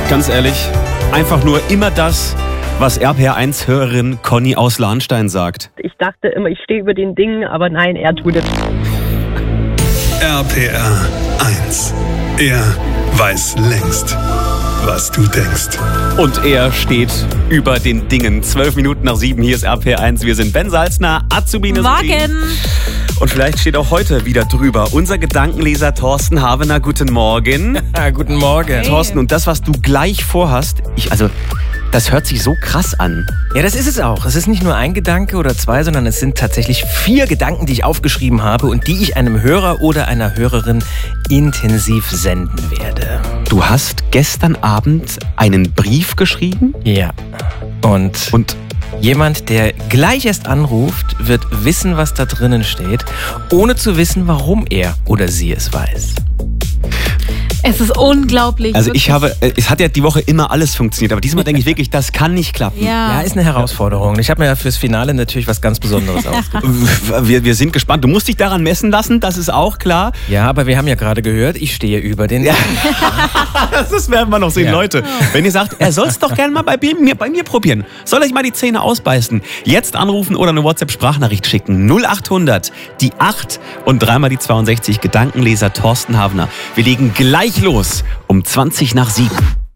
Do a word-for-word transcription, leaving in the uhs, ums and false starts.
Ganz ehrlich, einfach nur immer das, was R P R eins-Hörerin Conny aus Lahnstein sagt. Ich dachte immer, ich stehe über den Dingen, aber nein, er tut es. R P R eins. Er weiß längst, was du denkst. Und er steht über den Dingen. Zwölf Minuten nach sieben, hier ist R P R eins. Wir sind Ben Salzner, Azubine Morgen. Und vielleicht steht auch heute wieder drüber unser Gedankenleser Thorsten Havener. Guten Morgen. Guten Morgen. Hey. Thorsten, und das, was du gleich vorhast, ich, also, das hört sich so krass an. Ja, das ist es auch. Es ist nicht nur ein Gedanke oder zwei, sondern es sind tatsächlich vier Gedanken, die ich aufgeschrieben habe und die ich einem Hörer oder einer Hörerin intensiv senden werde. Du hast gestern Abend einen Brief geschrieben? Ja. Und, Und jemand, der gleich erst anruft, wird wissen, was da drinnen steht, ohne zu wissen, warum er oder sie es weiß. Es ist unglaublich. also ich wirklich. habe, äh, es hat ja die Woche immer alles funktioniert, aber diesmal denke ich wirklich, das kann nicht klappen. Ja. Ja, ist eine Herausforderung. Ich habe mir ja fürs Finale natürlich was ganz Besonderes ausgedacht. Wir, wir sind gespannt. Du musst dich daran messen lassen, das ist auch klar. Ja, aber wir haben ja gerade gehört, ich stehe über den... Ja. Das werden wir noch sehen, Ja. Leute. Wenn ihr sagt, er soll es doch gerne mal bei mir, bei mir probieren. Soll ich mal die Zähne ausbeißen? Jetzt anrufen oder eine WhatsApp-Sprachnachricht schicken. null achthundert, die acht und dreimal die zweiundsechzig. Gedankenleser Thorsten Havener. Wir legen gleich los um zwanzig nach sieben.